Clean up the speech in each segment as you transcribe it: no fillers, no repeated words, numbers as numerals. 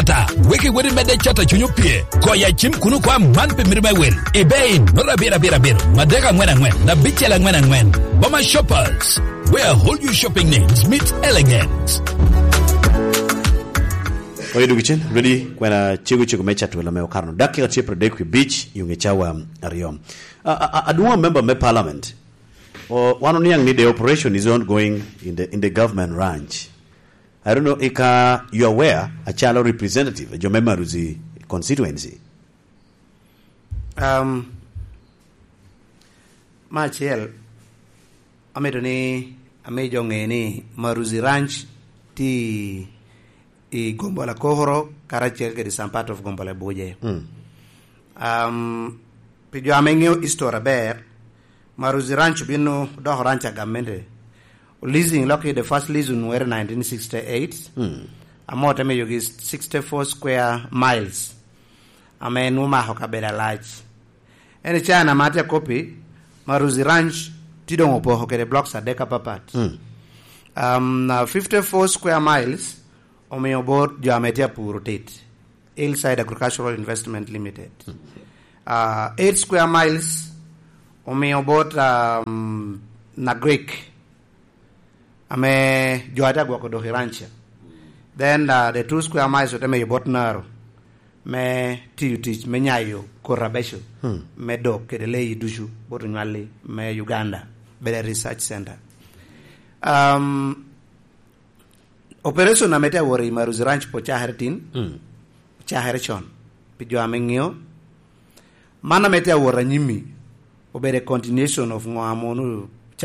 ta wiki wadi mede chata chunyo pie ko ya chim kunu kwa manpe mirba wel ibei nora bira madega ngwena na bichela ngwena Boma Shoppers, where whole you shopping needs meet elegance. Oye dugichen ready kwena chigu mecha tuwela meo karno dakika chepre dekwi beach yungechawa ariom aduwa member me parliament or one on young need the operation is ongoing in the government ranch. I don't know ika you aware a chalo representative jo member uzi constituency Machiel amedoni amejo ngeni Maruzi Ranch ti I Gombola Kohoro Karachiel ke some part of Gombola Boje. Pijo amengeo istora ber Maruzi Ranch bino do rancha gamende. Leasing lucky the first lease in 1968. Amote me yogi 64 square miles. Ame numa hokabeda large. Ene chana mate copy Maruzi Ranch tidong opo hokere blocks are deka papat. 54 square miles Omeo board Jametia Purotate, Hillside Agricultural Investment Limited. 8 square miles Omeo board Nagrek. Ame Joata Guacodo Hirancha. Then the 2 square miles of me bought Naro. Me teach me nyayo korabesho. Me dok kedele dushu botunwali me Uganda. Bele Research Center. Operation na meta wori Maruzi Ranch po chahertin chaherchon pijo amengio mana meta wora nyimi obere continuation of ngoamonu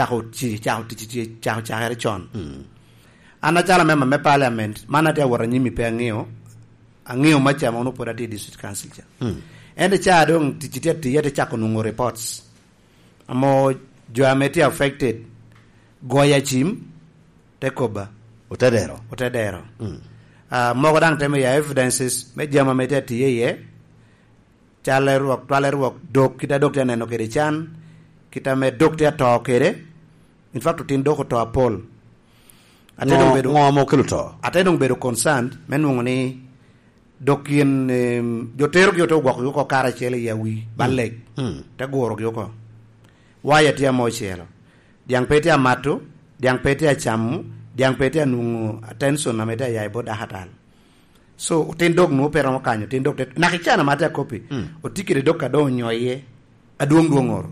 chaherchon ana chala mema me parliament mana te wora nyimi pe angio macha mono podati district council cha ende cha dong tichitete yete chako nungo reports amo jo ameti affected goya chim tekoba Otedero. Mogo dang teme ya evidences me jama meteti yeye twaleruok dok kita dok tene no kere chan kita me dok te to kere in fact tin doko to apol atedong bedo ngomo keluto atedong bedo concerned menungo ni dokin jotero gyoto gwako yuko kara chele ya wi baleg te goro gyoko waya tia mo chelo diang pete amato diang pete achamu diang pete anungu attention na meta ya boda hatal so tin dog no pero mo kanyo tin dog na kichana mata copy otikire dog ka do nyoye aduong duongoro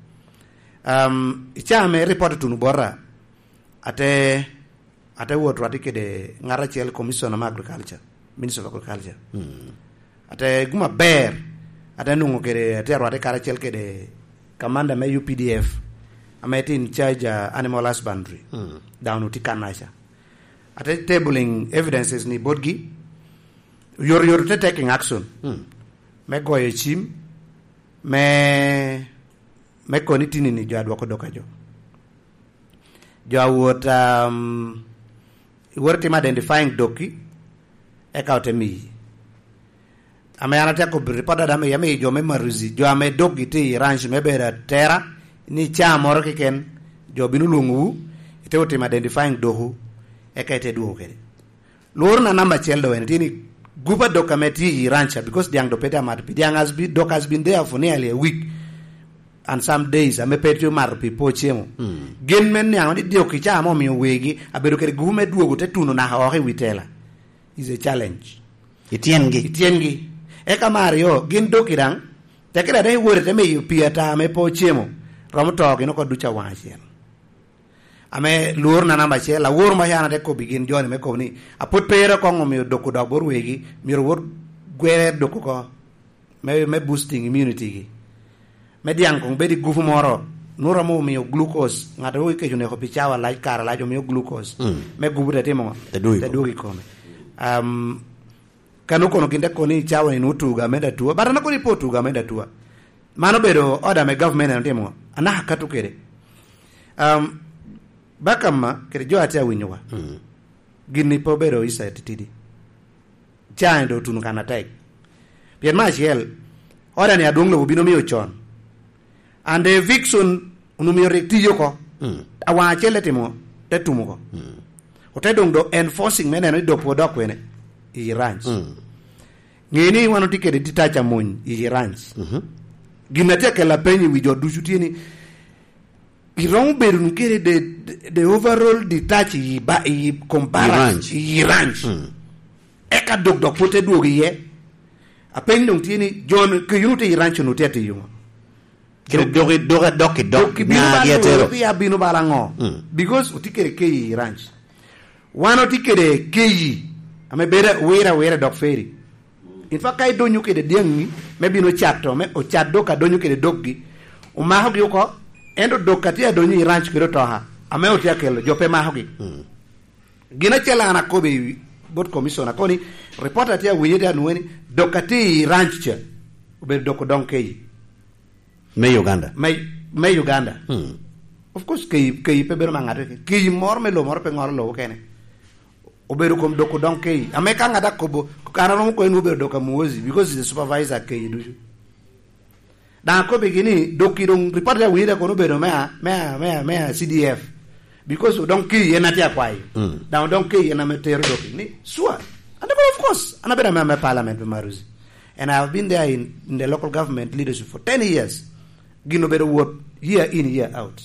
ichame report tunu bora ate wotu atikide ngara chel commission of agriculture minister of agriculture ate guma bear ate nungu kere ate ro ate kara chel kede commander me UPDF ameti in charge animal husbandry down utikanasha ate tabling evidences ni bodgi yor taking action me goye chim me konitini ni jo adwoko doka jo awot working identifying doki ekautemi ame anata ko report da me yame jo me Maruzi jo ame dogi ti ranch me bera terra ni cha moro kiken jo binu lungu ite wote identifying dohu ekaite duo kede lor na number cheldo en tini guba dokameti rancha because diang do peta mat diang has been there for nearly a week and some days ame petio mar pipo chemo gen men nyang di dio kicha mo mi wegi abedo kede gume duogo te tuno na ha o witela is a challenge itiengi eka mario gin dokirang tekira dai wore te me piata me po chemo romoto gino ko ducha wanchiel ame lur na namba chela wor ma yana de ko bigin joni me ko ni aput pere ko ngomi doku do bor wegi mir wor gwere doku ko me boosting immunity gi me diang ko bedi gufu moro nura mo mi glucose ngata wo ke jone ko pichawa la kara la jo mi glucose me gubude temo te dugi ko kanu kono kinde ko ni chawa ni utuga meda tuwa barana ko ni potuga meda tuwa mano bedo oda me government na temo ana katu kere bakama kere jo atia winyowa gini po bedo isa titidi chando tunu kana tek pien machiel oda ni adunglo bino miyo chon and eviction unumio rektiyo ko awa chele timo tetumo ko otedong do enforcing meneno do podo kwene I ranch ngeni wano tikede titacha mon i ranch ginatia ke la penyi wi jodu chutieni irong beru ngere de overall detach yi ba yi comparance yi ranch eka dog pote duogi ye apen dong tieni John ke yunute yi ranch no tete yungo kire doki na yetero ya binu balango because utikere ke yi ranch wano tikere ke yi ame bere wera dog ferry in fact kai donyu ke de dengi me bino chato me o chado ka donyu ke de doggi o mahogi ko endo dokati ya donyu ranch kiro toha ame o tiakelo jope mahogi gina chela na kobe bot commission akoni reporter tia winyeta nuweni dokati ranch che ube doko donkei me Uganda of course kei pe bero mangate kei mor pe ngor lo kene oberu kom doko donkei ameka ngada kobo karano ko enu oberu doka muozi because the supervisor kei du da ko begini dokirong report ya wira ko no beru me CDF because donkei yenati akwai da donkei na metero doki ni sure and of course anabera me parliament Maruzi and I have been there in the local government leadership for 10 years gino beru work year in year out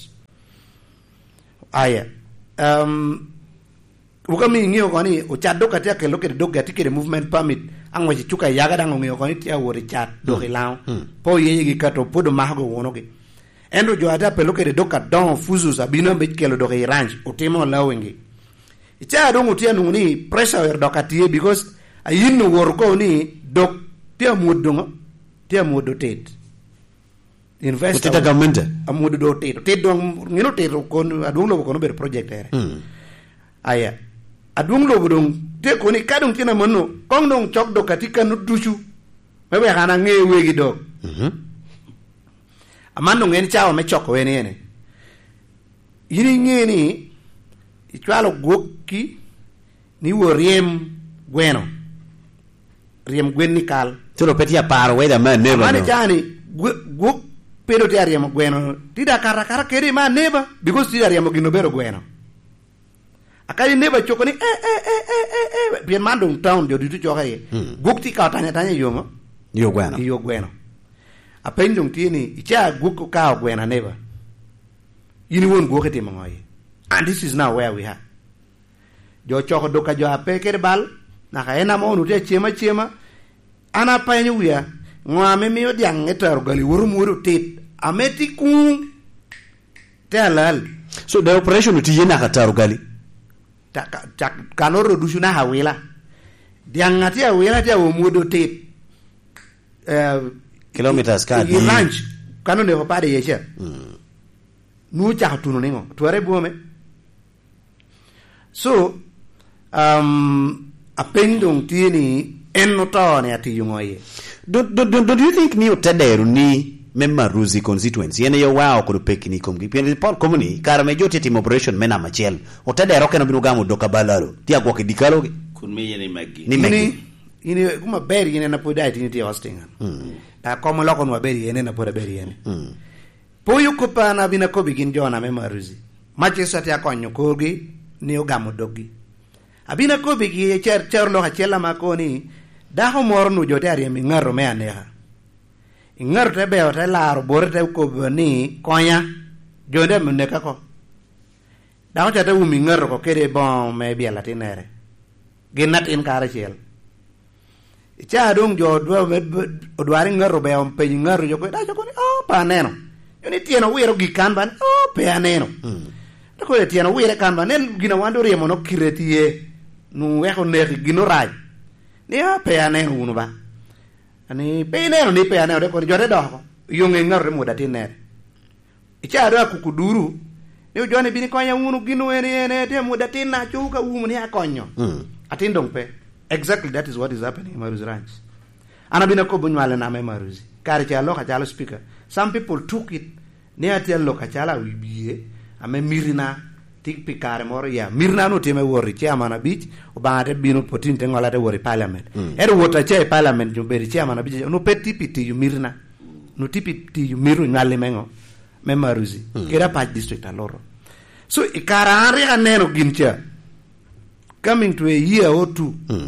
ukami ngio koni o chat doka tia ke loke doga tikere movement permit angwe chuka yaga dango ngio koni tia wori chat do hilaw po yeye gi kato podo mahago wonoge endo jo ada pe loke doka don fuzu sabino be kelo do ranch utimo lawengi icha dongo tia nuni pressure wer doka tie because ayinu wor ko ni dok tia mudongo tia mudotet invest utita government amudo do tet dong ngino tet ko adung lo ko no ber project ere aya adung lo budung te ko ni kadung tina monno kong dong chok do katika no duchu mebe kana ngewe gi do amando ngeni chawo me choko weni ene yini ngeni ichwalo goki ni woriem gweno riem gwen ni kal tiro petia paro weda man never mane jani gok pero te riem gweno tida kara keri ma neba because tida riem gino bero gweno akali neba choko ni bien mando town do ditu choka ye gukti ka tanya yomo yo gweno apendong tieni icha guko ka gwena neba yini won gokete mangoy and this is now where we are jo choko doka jo apeke bal na ka ena mo nute chema ana panyu wiya ngwame miyo diang etar gali wuru tit ameti ku telal so the operation utiyena ka tarugali kanoro dushuna hawila diangati hawila tia womudo tit kilometers ka di ranch kanu ne hopade yesha nu cha tunu ningo tuare buome so apendong tieni enotone ati yungoye do you think ni otederu ni Maruzi constituency yene yo wao ko pekini komgi pende Paul komuni karame jote team operation mena machel otedero keno binu gamu doka balaro tia kwa kidikalo kun me yene magi ini kuma beri yene na podai tini tia hostinga ta komo loko no beri yene na poda beri yene poyo kopa na bina ko bigin jona Maruzi macheso tia konyo kogi ni ogamu dogi abina ko bigi cher lo hachela makoni da ho mornu jote ari mi ngaro me aneha ingar te be o te laro bor te ko ni konya jonde mne ka ko da o te umi ngar ko kere bon me bi la tinere ginat in kare chel cha dong jo do o dwari ngar be on pe ngar jo ko da jo ko ni o pa neno yo ni tieno wiro gikan ban o pe aneno da ko tieno wire kan ban el gina wando remo no kiretie nu we ko ne gino raj ni o pe aneno unu ba ani pe neno ni pe aneno de ko jode do ko yo ngar mo da tinere icha do kukuduru ni jone bini konya unu gino ene te mo da tinna chuka umu ni akonyo atindong pe exactly that is what is happening in Maruzi Ranch anabina ko bunwale na Maruzi kare cha loka cha speaker some people took it ne atia loka cha la wibiye ame mirina tik pikare moro ya mirna no teme wori chairman abich obate bino potin te ngolate wori parliament ero wota che parliament jumberi chairman abich no petipiti yu mirna no tipiti yu miru nyale mengo Maruzi kera patch district aloro so ikara ari aneno gincha coming to a year or two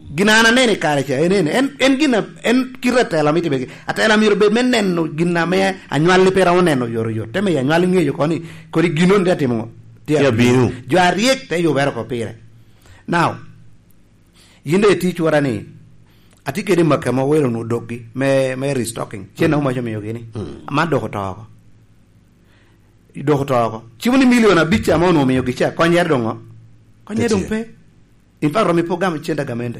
ginana nene kare cha en gina en kiratela miti be atela miro be meneno gina me anywali pera oneno yoro teme ya anywali ngeyo koni kori ginon de timo tia binu jo ariek te yo bero ko pire now yinde tich warani atike de makama welo no doggi me restocking chena uma jomiyo gini amado ko toko idoko toko chimuni miliona bicha ma no miyo gicha konyer dongo konyer dong pe imparo mi program chenda gamende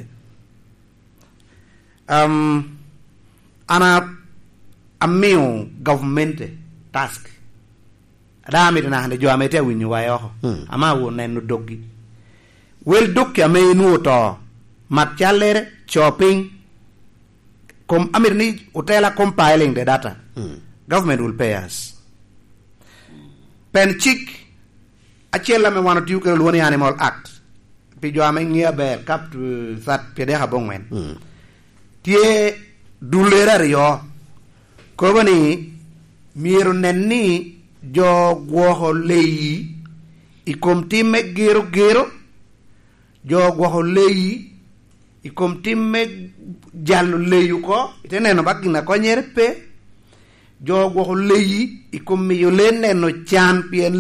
ana amio government task adami na hande jo amete winyu wayo ama wo nenu doggi wel dokki ame nu to mat chalere shopping kom amirni utela compiling the data government will pay us pen chik achela me wana tiu ke luoni animal act pi jo ame ngia ber kap sat pede ha bongwen tie dulera rio ko bani miru nenni jo gwoho leyi ikom timme gero jo gwoho leyi ikom timme jallo leyu ko teneno bagina ko nyere pe jo gwoho leyi ikom mi yo leneno champion